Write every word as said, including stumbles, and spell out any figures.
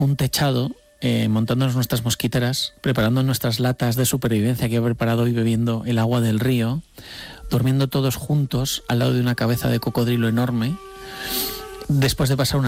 un techado, eh, montándonos nuestras mosquiteras, preparando nuestras latas de supervivencia que he preparado y bebiendo el agua del río, durmiendo todos juntos al lado de una cabeza de cocodrilo enorme, después de pasar una